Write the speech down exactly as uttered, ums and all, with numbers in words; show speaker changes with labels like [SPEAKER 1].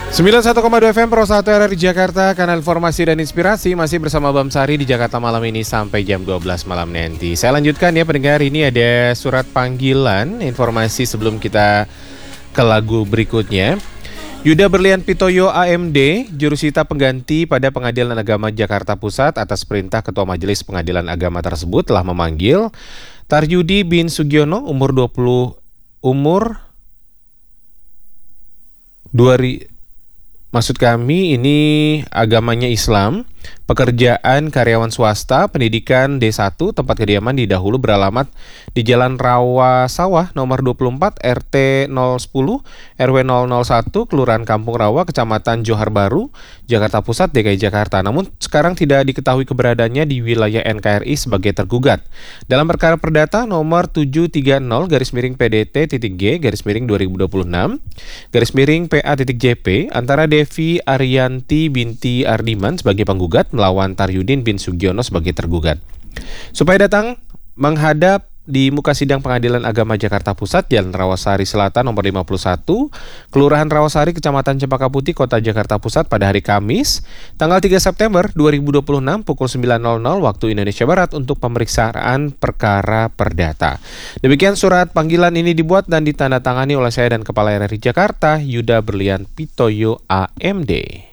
[SPEAKER 1] sembilan puluh satu koma dua F M Pro satu R R I Jakarta, kanal informasi dan inspirasi, masih bersama Bam Sari di Jakarta malam ini sampai jam dua belas malam nanti. Saya lanjutkan ya pendengar, ini ada surat panggilan informasi sebelum kita ke lagu berikutnya. Yuda Berlian Pitoyo A M D, jurusita pengganti pada Pengadilan Agama Jakarta Pusat atas perintah Ketua Majelis Pengadilan Agama tersebut telah memanggil Taryudi bin Sugiono, umur dua puluh umur dua maksud kami ini agamanya Islam, pekerjaan karyawan swasta, pendidikan D satu, tempat kediaman di dahulu beralamat di Jalan Rawa Sawah nomor dua puluh empat R T nol sepuluh R W nol nol satu Kelurahan Kampung Rawa, Kecamatan Johar Baru, Jakarta Pusat, D K I Jakarta. Namun sekarang tidak diketahui keberadaannya di wilayah N K R I sebagai tergugat. Dalam perkara perdata nomor tujuh tiga nol garis miring P D T titik G garis miring dua ribu dua puluh enam garis miring P A titik J P antara Devi Arianti binti Ardiman sebagai penggugat melawan Taryudin bin Sugiono sebagai tergugat. Supaya datang menghadap di muka sidang Pengadilan Agama Jakarta Pusat, Jalan Rawasari Selatan nomor lima puluh satu, Kelurahan Rawasari, Kecamatan Cempaka Putih, Kota Jakarta Pusat pada hari Kamis, tanggal tiga September dua ribu dua puluh enam pukul sembilan nol nol waktu Indonesia Barat untuk pemeriksaan perkara perdata. Demikian surat panggilan ini dibuat dan ditandatangani oleh saya dan Kepala R R I Jakarta, Yuda Berlian Pitoyo A M D.